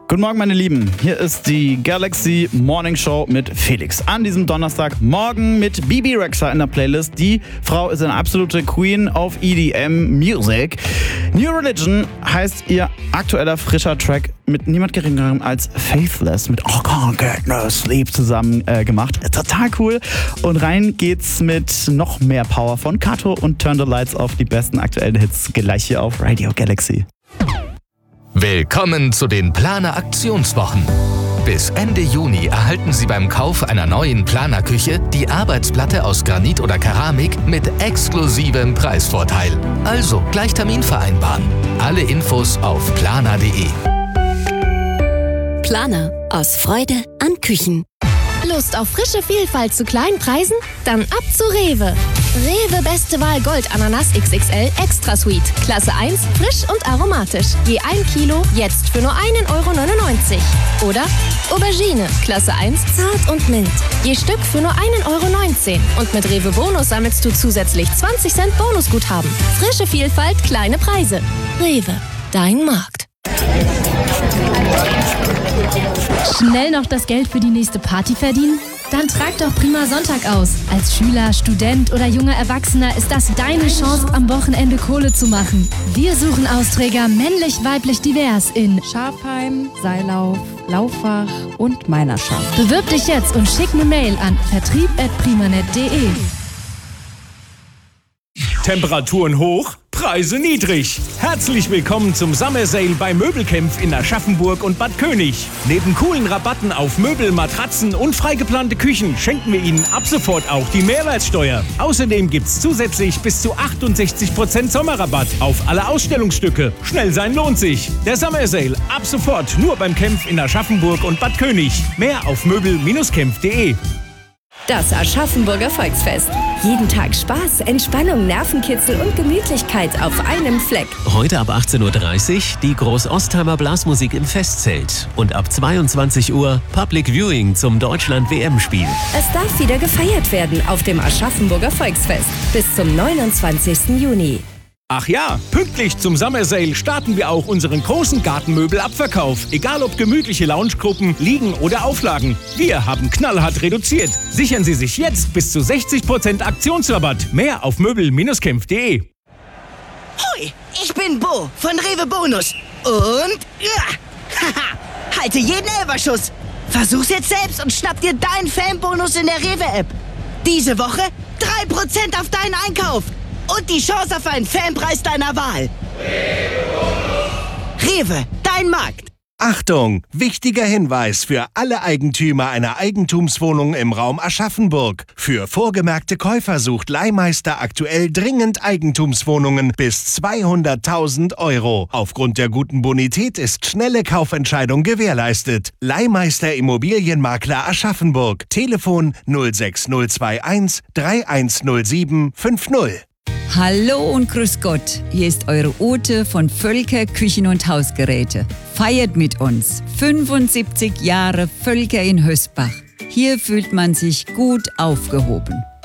Guten Morgen, meine Lieben. Hier ist die Galaxy Morning Show mit Felix. An diesem Donnerstagmorgen mit Bibi Rexha in der Playlist. Die Frau ist eine absolute Queen of EDM Music. New Religion heißt ihr aktueller frischer Track mit niemand geringerem als Faithless mit I Can't Get No Sleep zusammen gemacht. Total cool. Und rein geht's mit noch mehr Power von Kato und Turn the Lights auf die besten aktuellen Hits gleich hier auf Radio Galaxy. Willkommen zu den Planer Aktionswochen. Bis Ende Juni erhalten Sie beim Kauf einer neuen Planerküche die Arbeitsplatte aus Granit oder Keramik mit exklusivem Preisvorteil. Also gleich Termin vereinbaren. Alle Infos auf planer.de. Planer. Aus Freude an Küchen. Lust auf frische Vielfalt zu kleinen Preisen? Dann ab zu Rewe. Rewe Beste Wahl Gold Ananas XXL Extra Sweet. Klasse 1, frisch und aromatisch. Je 1 Kilo, jetzt für nur 1,99 Euro. Oder Aubergine, Klasse 1, zart und mild. Je Stück für nur 1,19 Euro. Und mit Rewe Bonus sammelst du zusätzlich 20 Cent Bonusguthaben. Frische Vielfalt, kleine Preise. Rewe, dein Markt. Schnell noch das Geld für die nächste Party verdienen? Dann trag doch Prima Sonntag aus. Als Schüler, Student oder junger Erwachsener ist das deine Chance, am Wochenende Kohle zu machen. Wir suchen Austräger männlich, weiblich, divers in Schafheim, Seilauf, Lauffach und Meinerschaft. Bewirb dich jetzt und schick eine Mail an vertrieb@primanet.de. Temperaturen hoch, Preise niedrig. Herzlich willkommen zum Summer Sale bei Möbelkämpf in Aschaffenburg und Bad König. Neben coolen Rabatten auf Möbel, Matratzen und freigeplante Küchen schenken wir Ihnen ab sofort auch die Mehrwertsteuer. Außerdem gibt's zusätzlich bis zu 68% Sommerrabatt auf alle Ausstellungsstücke. Schnell sein lohnt sich. Der Summer Sale ab sofort nur beim Kämpf in Aschaffenburg und Bad König. Mehr auf möbel-kämpf.de. Das Aschaffenburger Volksfest. Jeden Tag Spaß, Entspannung, Nervenkitzel und Gemütlichkeit auf einem Fleck. Heute ab 18:30 Uhr die Groß-Ostheimer Blasmusik im Festzelt. Und ab 22 Uhr Public Viewing zum Deutschland-WM-Spiel. Es darf wieder gefeiert werden auf dem Aschaffenburger Volksfest. Bis zum 29. Juni. Ach ja, pünktlich zum Summer Sale starten wir auch unseren großen Gartenmöbelabverkauf. Egal ob gemütliche Loungegruppen, Liegen oder Auflagen. Wir haben knallhart reduziert. Sichern Sie sich jetzt bis zu 60% Aktionsrabatt. Mehr auf möbel-kämpf.de. Hoi, ich bin Bo von Rewe Bonus. Und haha, halte jeden Elferschuss. Versuch's jetzt selbst und schnapp dir deinen Fanbonus in der Rewe-App. Diese Woche 3% auf deinen Einkauf. Und die Chance auf einen Fanpreis deiner Wahl. Rewe, dein Markt. Achtung! Wichtiger Hinweis für alle Eigentümer einer Eigentumswohnung im Raum Aschaffenburg. Für vorgemerkte Käufer sucht Leihmeister aktuell dringend Eigentumswohnungen bis 200.000 Euro. Aufgrund der guten Bonität ist schnelle Kaufentscheidung gewährleistet. Leihmeister Immobilienmakler Aschaffenburg. Telefon 06021 3107 50. Hallo und grüß Gott, hier ist eure Ute von Völker Küchen- und Hausgeräte. Feiert mit uns 75 Jahre Völker in Hösbach. Hier fühlt man sich gut aufgehoben.